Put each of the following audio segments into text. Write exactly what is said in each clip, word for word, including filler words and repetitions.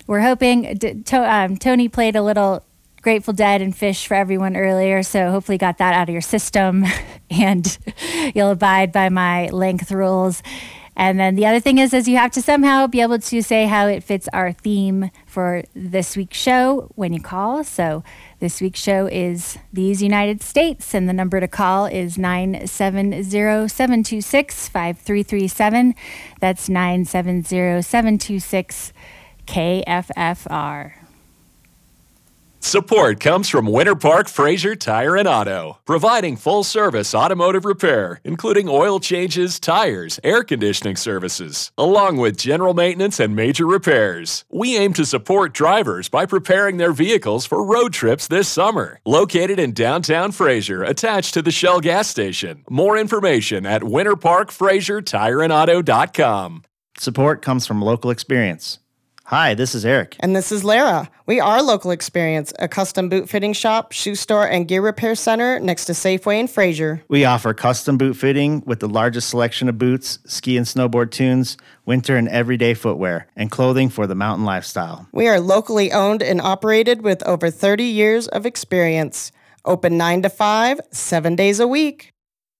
we're hoping, d- to, um, Tony played a little Grateful Dead and Fish for everyone earlier, so hopefully got that out of your system, and you'll abide by my length rules. And then the other thing is, is you have to somehow be able to say how it fits our theme for this week's show when you call. So this week's show is These United States, and the number to call is nine seven zero, seven two six, five three three seven. That's nine seven zero, seven two six, K F F R. Support comes from Winter Park Fraser Tire and Auto, providing full-service automotive repair, including oil changes, tires, air conditioning services, along with general maintenance and major repairs. We aim to support drivers by preparing their vehicles for road trips this summer. Located in downtown Fraser, attached to the Shell gas station. More information at winter park fraser tire and auto dot com. Support comes from local experience. Hi, this is Eric. And this is Lara. We are Local Experience, a custom boot fitting shop, shoe store, and gear repair center next to Safeway in Fraser. We offer custom boot fitting with the largest selection of boots, ski and snowboard tunes, winter and everyday footwear, and clothing for the mountain lifestyle. We are locally owned and operated with over thirty years of experience. Open nine to five, seven days a week.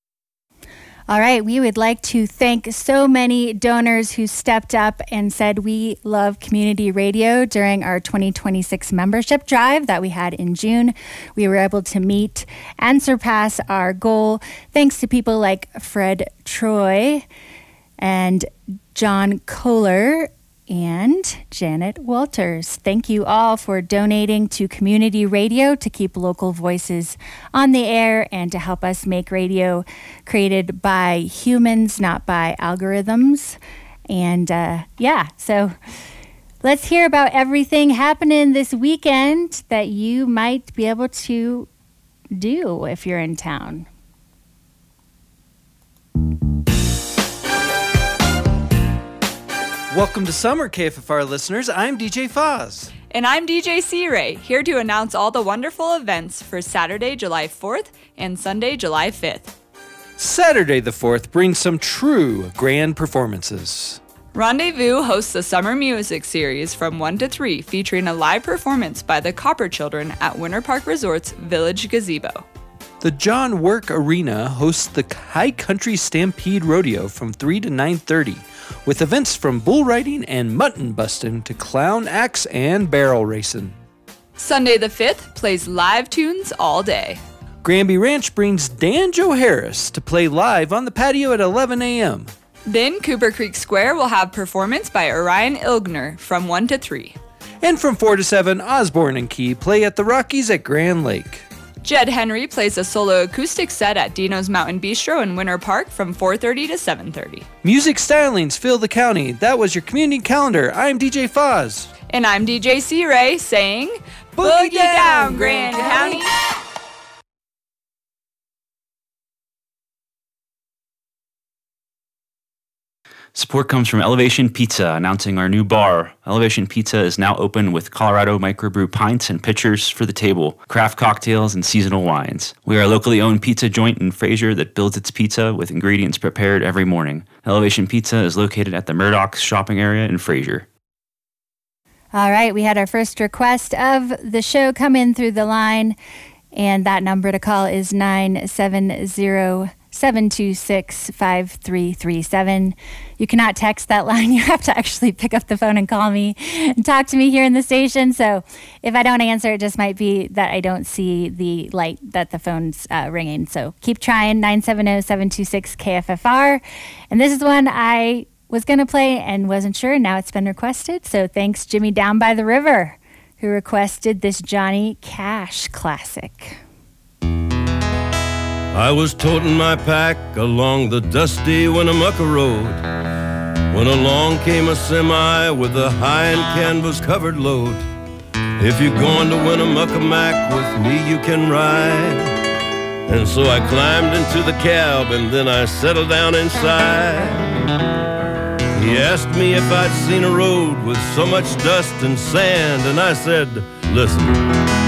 All right, we would like to thank so many donors who stepped up and said we love community radio during our twenty twenty-six membership drive that we had in June. We were able to meet and surpass our goal thanks to people like Fred Troy and John Kohler and Janet Walters. Thank you all for donating to community radio to keep local voices on the air and to help us make radio created by humans, not by algorithms. And uh, yeah, so let's hear about everything happening this weekend that you might be able to do if you're in town. Welcome to Summer, K F F R listeners. I'm D J Foz. And I'm D J C-Ray, here to announce all the wonderful events for Saturday, July fourth and Sunday, July fifth. Saturday the fourth brings some true grand performances. Rendezvous hosts a summer music series from one to three featuring a live performance by the Copper Children at Winter Park Resort's Village Gazebo. The John Work Arena hosts the High Country Stampede Rodeo from three to nine thirty, with events from bull riding and mutton busting to clown acts and barrel racing. Sunday the fifth plays live tunes all day. Granby Ranch brings Dan Joe Harris to play live on the patio at eleven a.m. Then Cooper Creek Square will have performance by Orion Ilgner from one to three. And from four to seven, Osborne and Key play at the Rockies at Grand Lake. Jed Henry plays a solo acoustic set at Dino's Mountain Bistro in Winter Park from four thirty to seven thirty. Music stylings fill the county. That was your community calendar. I'm D J Foz. And I'm D J C-Ray saying, Boogie down, Grand County! Support comes from Elevation Pizza, announcing our new bar. Elevation Pizza is now open with Colorado microbrew pints and pitchers for the table, craft cocktails, and seasonal wines. We are a locally owned pizza joint in Fraser that builds its pizza with ingredients prepared every morning. Elevation Pizza is located at the Murdoch's shopping area in Fraser. All right, we had our first request of the show come in through the line, and that number to call is nine seven zero, seven two six, five three three seven. You cannot text that line. You have to actually pick up the phone and call me and talk to me here in the station. So if I don't answer, it just might be that I don't see the light that the phone's uh, ringing. So keep trying, nine seven zero, seven two six, K F F R. And this is one I was going to play and wasn't sure. Now it's been requested. So thanks, Jimmy Down by the River, who requested this Johnny Cash classic. I was toting my pack along the dusty Winnemucca Road when along came a semi with a high and canvas covered load. If you're going to Winnemucca Mac with me, you can ride. And so I climbed into the cab and then I settled down inside. He asked me if I'd seen a road with so much dust and sand, and I said, listen,